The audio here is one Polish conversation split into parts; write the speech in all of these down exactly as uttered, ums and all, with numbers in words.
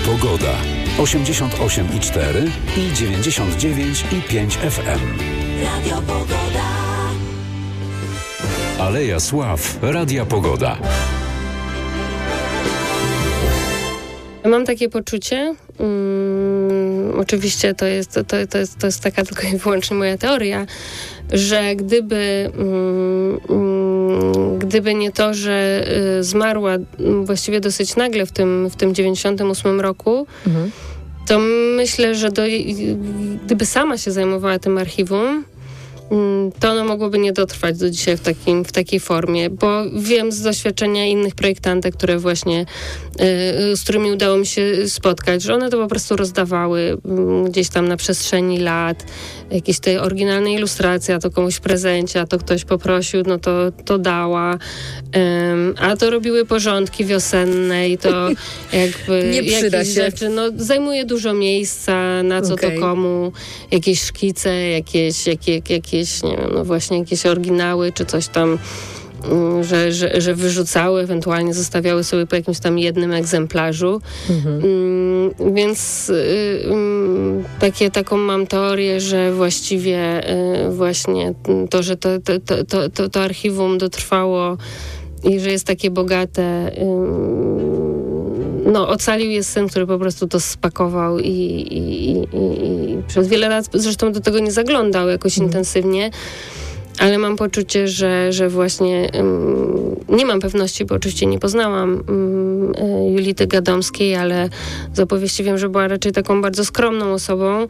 Pogoda. osiemdziesiąt osiem i cztery i dziewięćdziesiąt dziewięć i pięć F M. Radio Pogoda. Aleja Sław. Radia Pogoda. Mam takie poczucie, um, oczywiście to jest, to, to, jest, to jest taka tylko i wyłącznie moja teoria, że gdyby, um, gdyby nie to, że y, zmarła właściwie dosyć nagle w tym, w tym dziewięćdziesiątym ósmym roku, mhm. to myślę, że do, gdyby sama się zajmowała tym archiwum, to ono mogłoby nie dotrwać do dzisiaj w, takim, w takiej formie, bo wiem z doświadczenia innych projektantek, które właśnie, y, z którymi udało mi się spotkać, że one to po prostu rozdawały y, gdzieś tam na przestrzeni lat, jakieś tej oryginalnej ilustracji, a to komuś w prezencie, a to ktoś poprosił, no to, to dała, y, a to robiły porządki wiosenne i to jakby nie przyda jakieś się. Rzeczy, no zajmuje dużo miejsca, na co okay. to komu, jakieś szkice, jakieś, jakieś, jakieś jakieś, nie wiem, no właśnie jakieś oryginały, czy coś tam, że, że, że wyrzucały, ewentualnie zostawiały sobie po jakimś tam jednym egzemplarzu. Mhm. Mm, więc y, y, takie, taką mam teorię, że właściwie y, właśnie to, że to, to, to, to, to, to archiwum dotrwało i że jest takie bogate, y, no ocalił je syn, który po prostu to spakował i, i, i, i przez wiele lat zresztą do tego nie zaglądał jakoś mm. intensywnie, ale mam poczucie, że, że właśnie um, nie mam pewności, bo oczywiście nie poznałam um, Julity Gadomskiej, ale z opowieści wiem, że była raczej taką bardzo skromną osobą, um,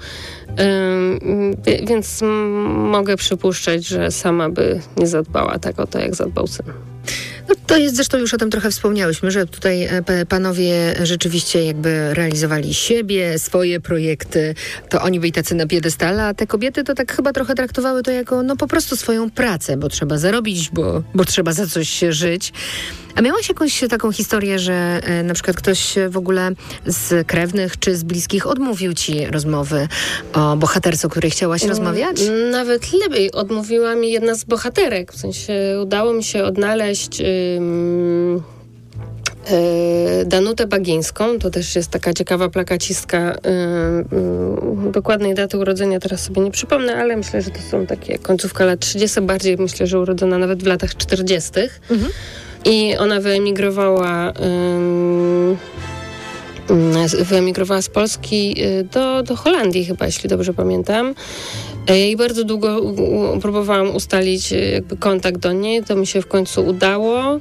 więc m- mogę przypuszczać, że sama by nie zadbała tak o to, jak zadbał syn. No to jest, zresztą już o tym trochę wspomniałyśmy, że tutaj panowie rzeczywiście jakby realizowali siebie, swoje projekty, to oni byli tacy na piedestale, a te kobiety to tak chyba trochę traktowały to jako no po prostu swoją pracę, bo trzeba zarobić, bo, bo trzeba za coś żyć. A miałaś jakąś taką historię, że e, na przykład ktoś w ogóle z krewnych czy z bliskich odmówił ci rozmowy o bohaterce, o której chciałaś mm, rozmawiać? Nawet lepiej. Odmówiła mi jedna z bohaterek. W sensie udało mi się odnaleźć ym, y, Danutę Bagińską. To też jest taka ciekawa plakacistka. Y, y, dokładnej daty urodzenia teraz sobie nie przypomnę, ale myślę, że to są takie końcówka lat trzydziestych. Bardziej myślę, że urodzona nawet w latach czterdziestych. Mhm. I ona wyemigrowała, um, wyemigrowała z Polski do, do Holandii chyba, jeśli dobrze pamiętam. I bardzo długo u, próbowałam ustalić jakby kontakt do niej. To mi się w końcu udało. Um,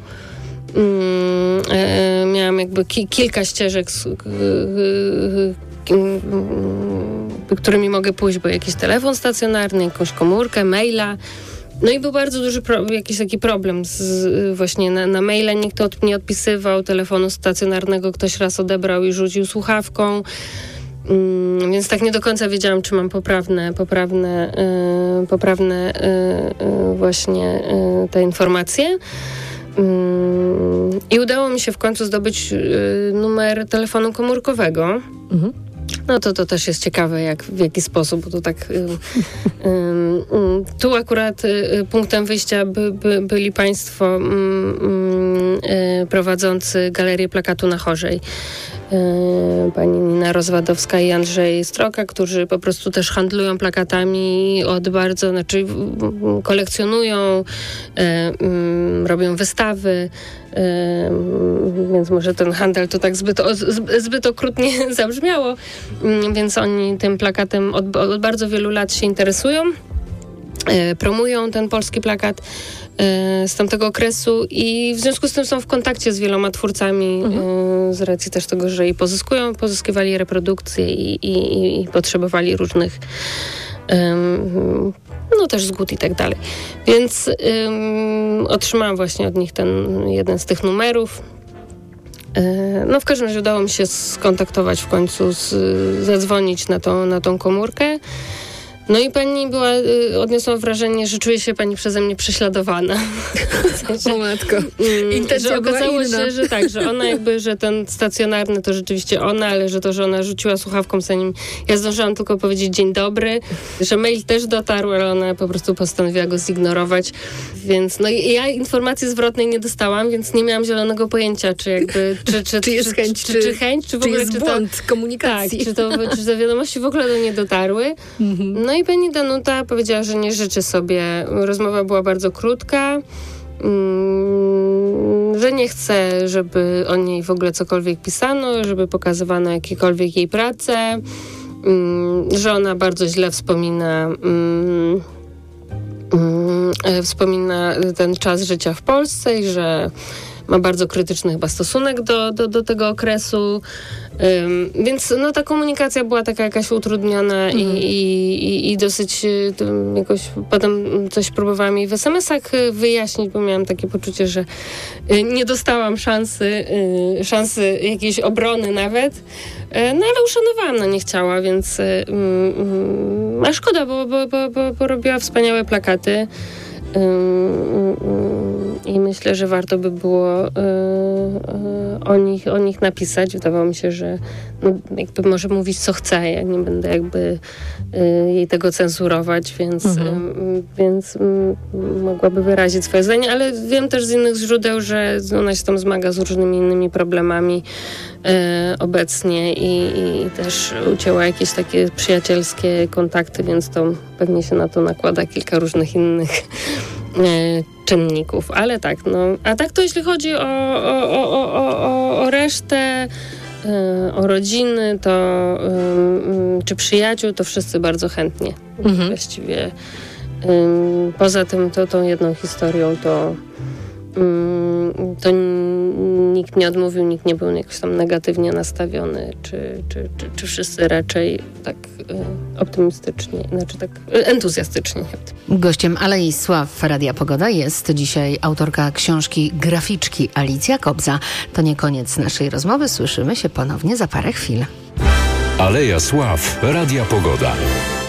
e, miałam jakby ki, kilka ścieżek, z, y, y, y, którymi mogę pójść, bo jakiś telefon stacjonarny, jakąś komórkę, maila. No i był bardzo duży pro, jakiś taki problem z, właśnie na, na maile nikt od, nie odpisywał, telefonu stacjonarnego ktoś raz odebrał i rzucił słuchawką, mm, więc tak nie do końca wiedziałam, czy mam poprawne, poprawne, yy, poprawne yy, yy, właśnie yy, te informacje. Yy, I udało mi się w końcu zdobyć yy, numer telefonu komórkowego. Mhm. No to to też jest ciekawe, jak, w jaki sposób, bo to tak y, y, y, tu akurat y, punktem wyjścia by, by, byli państwo y, y, prowadzący Galerię Plakatu na Chorzej. Y, pani Nina Rozwadowska i Andrzej Stroka, którzy po prostu też handlują plakatami od bardzo, znaczy y, kolekcjonują, y, y, robią wystawy. Yy, więc może ten handel to tak zbyt, o, zbyt okrutnie zabrzmiało, yy, więc oni tym plakatem od, od bardzo wielu lat się interesują, yy, promują ten polski plakat yy, z tamtego okresu i w związku z tym są w kontakcie z wieloma twórcami, mhm. yy, z racji też tego, że i pozyskują, pozyskiwali reprodukcje i, i, i potrzebowali różnych yy, no też zgód i tak dalej. Więc ym, otrzymałam właśnie od nich ten jeden z tych numerów. Yy, no w każdym razie udało mi się skontaktować w końcu, z, zadzwonić na tą, na tą komórkę. No i pani była, y, odniosła wrażenie, że czuje się pani przeze mnie prześladowana. W sensie, o matko, intencja że była okazało inna. się, że tak, że ona jakby, że ten stacjonarny to rzeczywiście ona, ale że to, że ona rzuciła słuchawką, zanim ja zdążyłam tylko powiedzieć dzień dobry, że mail też dotarł, ale ona po prostu postanowiła go zignorować, więc no i ja informacji zwrotnej nie dostałam, więc nie miałam zielonego pojęcia, czy jakby, czy, czy, Czy jest czy, chęć, czy, czy, czy chęć, czy w czy ogóle, jest czy błąd to, komunikacji. tak, czy to, czy te wiadomości w ogóle do niej dotarły. Mhm. No i pani Danuta powiedziała, że nie życzy sobie. Rozmowa była bardzo krótka, mm, że nie chce, żeby o niej w ogóle cokolwiek pisano, żeby pokazywano jakiekolwiek jej prace, mm, że ona bardzo źle wspomina mm, mm, wspomina ten czas życia w Polsce i że ma bardzo krytyczny chyba stosunek do, do, do tego okresu. Um, więc no, ta komunikacja była taka jakaś utrudniona mm. i, i, i dosyć um, jakoś potem coś próbowałam jej w es em esach wyjaśnić, bo miałam takie poczucie, że y, nie dostałam szansy, y, szansy jakiejś obrony nawet. Y, no ale uszanowałam, no nie chciała, więc y, y, a szkoda, bo, bo, bo, bo, bo robiła wspaniałe plakaty. I myślę, że warto by było o nich, o nich napisać. Wydawało mi się, że no, jakby może mówić co chce, ja nie będę jakby jej tego cenzurować, więc, mhm. więc mogłaby wyrazić swoje zdanie, ale wiem też z innych źródeł, że ona się tam zmaga z różnymi innymi problemami obecnie i, i też ucięła jakieś takie przyjacielskie kontakty, więc to pewnie się na to nakłada kilka różnych innych czynników, ale tak, no, a tak to jeśli chodzi o, o, o, o, o, o resztę, o rodziny, to czy przyjaciół, to wszyscy bardzo chętnie. Mhm. Właściwie poza tym, to tą jedną historią, to to nikt nie odmówił, nikt nie był jakoś tam negatywnie nastawiony, czy, czy, czy, czy wszyscy raczej tak y, optymistycznie, znaczy tak y, entuzjastycznie. Gościem Alei Sław Radia Pogoda jest dzisiaj autorka książki Graficzki Alicja Kobza. To nie koniec naszej rozmowy, słyszymy się ponownie za parę chwil. Aleja Sław Radia Pogoda.